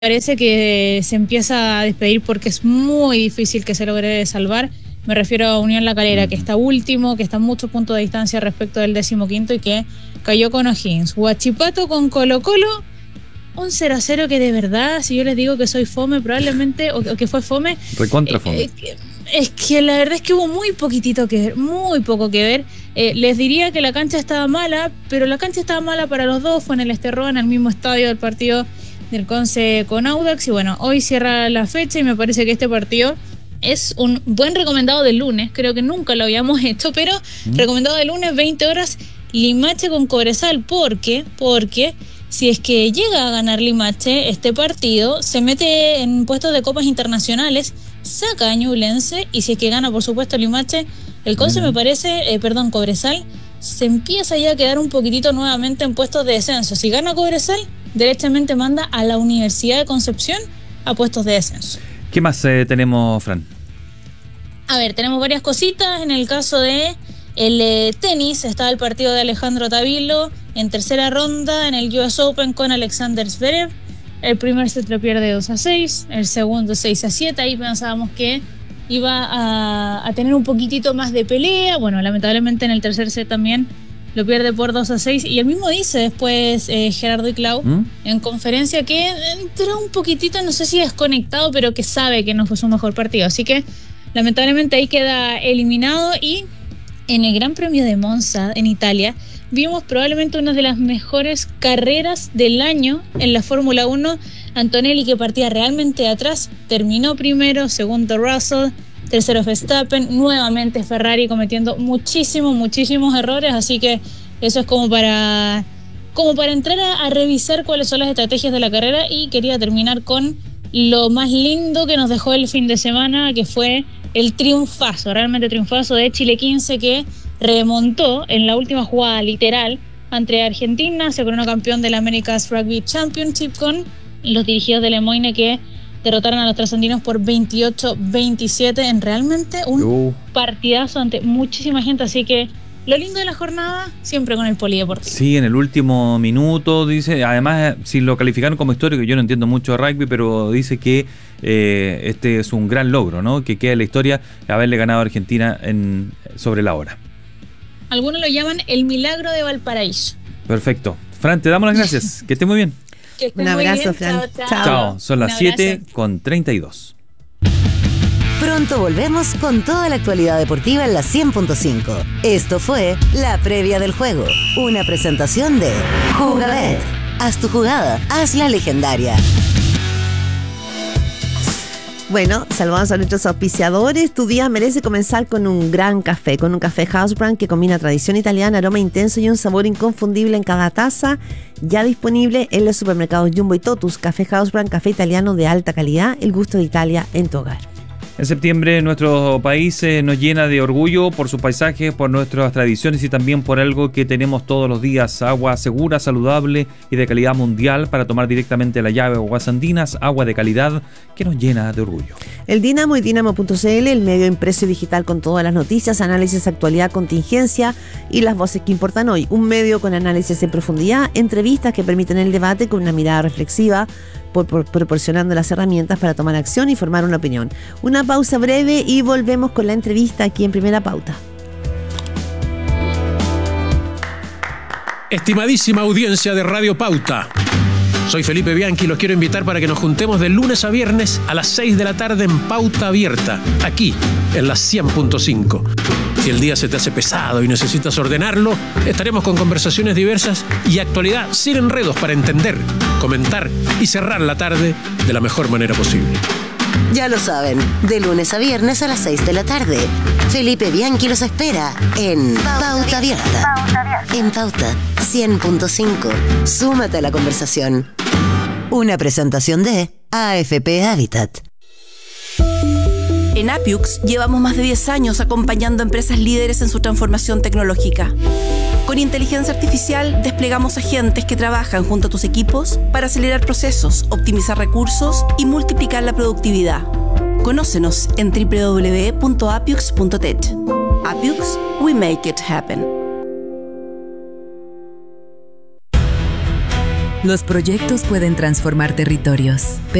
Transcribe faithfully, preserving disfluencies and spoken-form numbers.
parece que se empieza a despedir porque es muy difícil que se logre salvar. Me refiero a Unión La Calera, que está último, que está a muchos puntos de distancia respecto del decimoquinto y que cayó con O'Higgins. Huachipato con Colo Colo, un cero a cero que de verdad, si yo les digo que soy fome, probablemente, o, o que fue fome, recontra fome. Eh, eh, es que la verdad es que hubo muy poquitito que ver, muy poco que ver. Eh, les diría que la cancha estaba mala, pero la cancha estaba mala para los dos, fue en el Esterroa, en el mismo estadio del partido del Conce con Audax, y bueno, hoy cierra la fecha y me parece que este partido es un buen recomendado del lunes, creo que nunca lo habíamos hecho, pero mm. recomendado del lunes, veinte horas, Limache con Cobresal, porque, porque si es que llega a ganar Limache este partido, se mete en puestos de copas internacionales, saca a Ñublense, y si es que gana, por supuesto, Limache, el Conce mm. me parece, eh, perdón, Cobresal, se empieza ya a quedar un poquitito nuevamente en puestos de descenso. Si gana Cobresal, derechamente manda a la Universidad de Concepción a puestos de descenso. ¿Qué más eh, tenemos, Fran? A ver, tenemos varias cositas. En el caso de el eh, tenis, está el partido de Alejandro Tavilo en tercera ronda en el U S Open con Alexander Zverev. El primer set lo pierde dos a seis, el segundo seis a siete. Ahí pensábamos que iba a, a tener un poquitito más de pelea. Bueno, lamentablemente en el tercer set también lo pierde por dos a seis, y él mismo dice después eh, Gerardo Iclau ¿Mm? en conferencia que entró un poquitito, no sé si desconectado, pero que sabe que no fue su mejor partido, así que lamentablemente ahí queda eliminado. Y en el Gran Premio de Monza en Italia vimos probablemente una de las mejores carreras del año en la Fórmula uno. Antonelli, que partía realmente atrás, terminó primero, segundo Russell, tercero Verstappen, nuevamente Ferrari cometiendo muchísimos, muchísimos errores, así que eso es como para, como para entrar a, a revisar cuáles son las estrategias de la carrera. Y quería terminar con lo más lindo que nos dejó el fin de semana, que fue el triunfazo, realmente triunfazo de Chile quince, que remontó en la última jugada literal ante Argentina, se coronó campeón de la America's Rugby Championship con los dirigidos de Lemoine, que derrotaron a los trasandinos por veintiocho veintisiete en realmente un uh. partidazo ante muchísima gente. Así que lo lindo de la jornada, siempre con el polideportivo. Sí, en el último minuto, dice, además, si lo calificaron como histórico, yo no entiendo mucho de rugby, pero dice que eh, este es un gran logro, ¿no? Que queda en la historia haberle ganado a Argentina en, sobre la hora. Algunos lo llaman el milagro de Valparaíso. Perfecto. Fran, te damos las gracias. Que estés muy bien. Un abrazo, Fran. Chao, chao. Chao. Chao. Son las siete con treinta y dos. Pronto volvemos con toda la actualidad deportiva en la cien punto cinco. Esto fue La Previa del Juego, una presentación de Jugabet. Haz tu jugada, hazla legendaria. Bueno, saludamos a nuestros auspiciadores. Tu día merece comenzar con un gran café, con un café House Brand que combina tradición italiana, aroma intenso y un sabor inconfundible en cada taza. Ya disponible en los supermercados Jumbo y Totus. Café House Brand, café italiano de alta calidad, el gusto de Italia en tu hogar. En septiembre nuestro país eh, nos llena de orgullo por sus paisajes, por nuestras tradiciones y también por algo que tenemos todos los días: agua segura, saludable y de calidad mundial para tomar directamente la llave Aguas Andinas, agua de calidad que nos llena de orgullo. El Dinamo y Dinamo punto c l, el medio impreso y digital con todas las noticias, análisis, actualidad, contingencia y las voces que importan hoy. Un medio con análisis en profundidad, entrevistas que permiten el debate con una mirada reflexiva, Por, por, proporcionando las herramientas para tomar acción y formar una opinión. Una pausa breve y volvemos con la entrevista aquí en Primera Pauta. Estimadísima audiencia de Radio Pauta, soy Felipe Bianchi y los quiero invitar para que nos juntemos de lunes a viernes a las seis de la tarde en Pauta Abierta, aquí en la cien punto cinco. Si el día se te hace pesado y necesitas ordenarlo, estaremos con conversaciones diversas y actualidad sin enredos para entender, comentar y cerrar la tarde de la mejor manera posible. Ya lo saben, de lunes a viernes a las seis de la tarde. Felipe Bianchi los espera en Pauta Abierta. En Pauta cien punto cinco. Súmate a la conversación. Una presentación de A F P Habitat. En Apiux llevamos más de diez años acompañando a empresas líderes en su transformación tecnológica. Con inteligencia artificial desplegamos agentes que trabajan junto a tus equipos para acelerar procesos, optimizar recursos y multiplicar la productividad. Conócenos en doble u doble u doble u punto apiux punto tech. Apiux, we make it happen. Los proyectos pueden transformar territorios,